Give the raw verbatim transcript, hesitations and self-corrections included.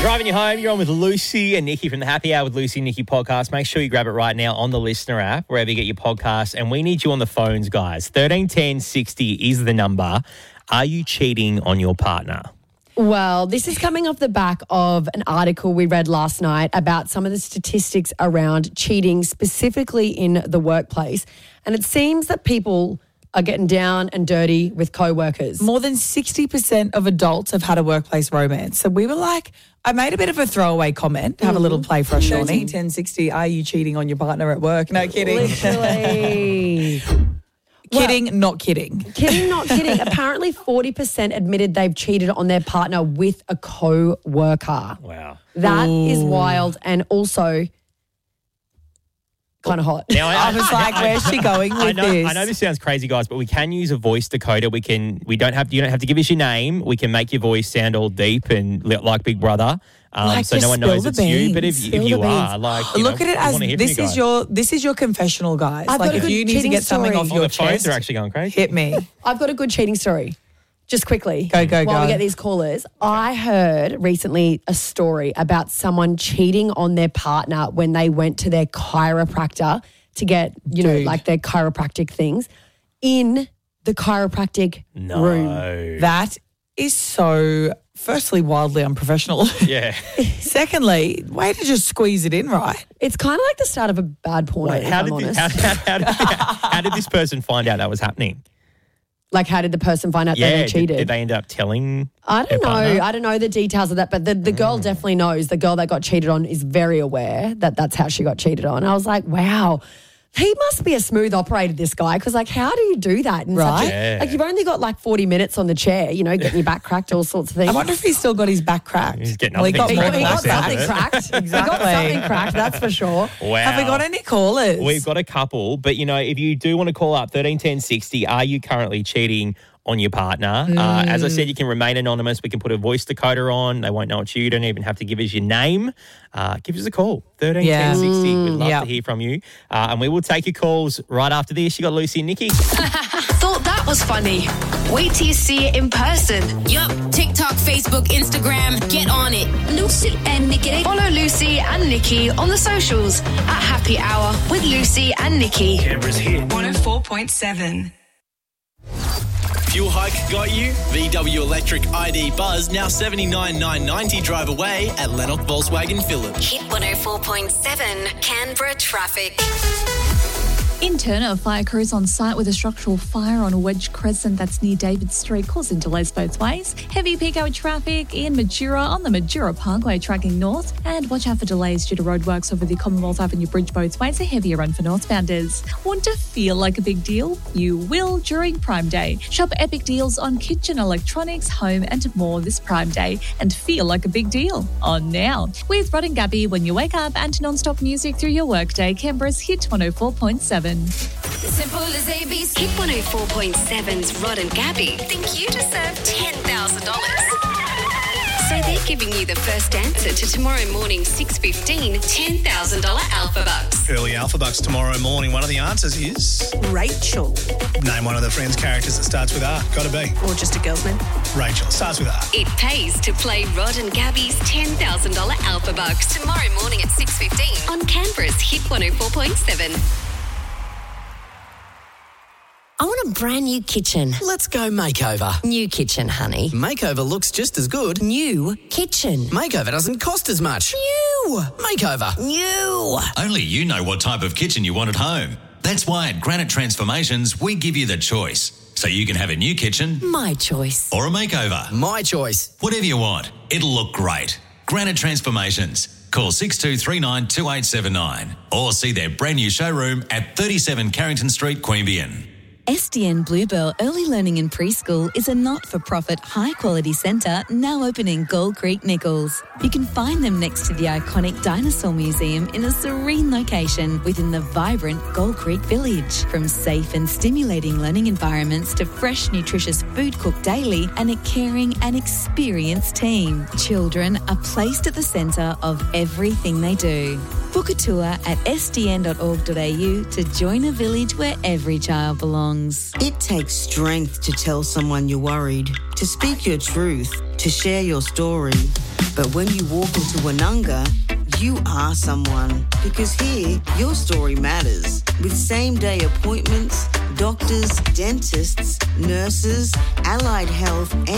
Driving you home, you're on with Lucy and Nikki from the Happy Hour with Lucy and Nikki podcast. Make sure you grab it right now on the Listener app, wherever you get your podcasts. And we need you on the phones, guys. thirteen ten sixty is the number. Are you cheating on your partner? Well, this is coming off the back of an article we read last night about some of the statistics around cheating, specifically in the workplace. And it seems that people are getting down and dirty with co-workers. More than sixty percent of adults have had a workplace romance. So we were like, I made a bit of a throwaway comment. Have mm. a little play for us, Shawnee. thirteen ten sixty, are you cheating on your partner at work? No kidding. Literally. Kidding, well, not kidding. Kidding, not kidding. Apparently forty percent admitted they've cheated on their partner with a co-worker. Wow. That Ooh. is wild and also kind of hot. Now, I, I was like, where's she going with I know, this? I know this sounds crazy, guys, but we can use a voice decoder. We can. We don't have. You don't have to give us your name. We can make your voice sound all deep and li- like Big Brother, um, Like, so no just one knows spill it's the you. beans. But if, Spill if you the beans. are, like, you Look know, at it we as wanna hear from this you is guys. your this is your confessional, guys. I've like got a if good you need to cheating get something story. off Oh, your the phones chest, are actually going crazy. hit me. I've got a good cheating story. Just quickly. Go, go, while go. we get these callers. I heard recently a story about someone cheating on their partner when they went to their chiropractor to get, you know, Dude. like their chiropractic things in the chiropractic No. room. That is so, firstly, wildly unprofessional. Yeah. Secondly, way to just squeeze it in, right? It's kind of like the start of a bad porno, Wait, if how I'm did, honest. this, how, how, how, did, how did this person find out that was happening? Like, how did the person find out Yeah, that they did, cheated? did they end up telling? I their don't know. partner? I don't know the details of that, but the, the girl definitely knows. The girl that got cheated on is very aware that that's how she got cheated on. I was like, wow, he must be a smooth operator, this guy, because, like, how do you do that? In Right. Such a, Yeah. Like, you've only got, like, forty minutes on the chair, you know, getting your back cracked, all sorts of things. I wonder if he's still got his back cracked. He's getting well, he got other he, more got, things he than got cracked. that. something cracked. He got Exactly. something cracked, that's for sure. Wow. Have we got any callers? We've got a couple, but, you know, if you do want to call up thirteen ten sixty, are you currently cheating on your partner? Mm. Uh, as I said, you can remain anonymous. We can put a voice decoder on. They won't know it's you. You don't even have to give us your name. Uh, give us a call, thirteen ten sixty. Yeah. We'd love Yeah. to hear from you. Uh, and we will take your calls right after this. You got Lucy and Nikki. Thought that was funny. Wait till you see it in person. Yup, TikTok, Facebook, Instagram, get on it. Lucy and Nikki. Follow Lucy and Nikki on the socials at Happy Hour with Lucy and Nikki. Canberra's hit. one oh four point seven. Fuel hike got you? V W Electric I D Buzz now seventy-nine thousand nine hundred ninety drive away at Lennox Volkswagen Phillip. Hit one oh four point seven, Canberra traffic. In Turner, fire crews on site with a structural fire on Wedge Crescent that's near David Street, causing delays both ways. Heavy peak hour traffic in Majura on the Majura Parkway tracking north, and watch out for delays due to roadworks over the Commonwealth Avenue Bridge both ways, a heavier run for northbounders. Want to feel like a big deal? You will during Prime Day. Shop epic deals on kitchen, electronics, home and more this Prime Day and feel like a big deal on now. With Rod and Gabby when you wake up and non-stop music through your workday, Canberra's Hit one oh four point seven. Simple as A B C. Hit one oh four point seven's Rod and Gabby think you deserve ten thousand dollars. So they're giving you the first answer to tomorrow morning six fifteen ten thousand dollars Alpha Bucks. Early Alpha Bucks tomorrow morning. One of the answers is Rachel. name one of the Friends characters that starts with R. Got to be. Or just a girl's name. Rachel. Starts with R. It pays to play Rod and Gabby's ten thousand dollars Alpha Bucks tomorrow morning at six fifteen on Canberra's Hit one oh four point seven. I want a brand new kitchen. Let's go makeover. New kitchen, honey. Makeover looks just as good. New kitchen. Makeover doesn't cost as much. New. Makeover. New. Only you know what type of kitchen you want at home. That's why at Granite Transformations, we give you the choice. So you can have a new kitchen. My choice. Or a makeover. My choice. Whatever you want. It'll look great. Granite Transformations. Call six two three nine two eight seven nine or see their brand new showroom at thirty-seven Carrington Street, Queanbeyan. S D N Bluebell Early Learning and Preschool is a not-for-profit, high-quality centre now open in Gold Creek, Nichols. You can find them next to the iconic Dinosaur Museum in a serene location within the vibrant Gold Creek Village. From safe and stimulating learning environments to fresh, nutritious food cooked daily and a caring and experienced team, children are placed at the centre of everything they do. Book a tour at s d n dot org dot a u to join a village where every child belongs. It takes strength to tell someone you're worried, to speak your truth, to share your story. But when you walk into Wananga, you are someone. Because here, your story matters. With same-day appointments, doctors, dentists, nurses, allied health, and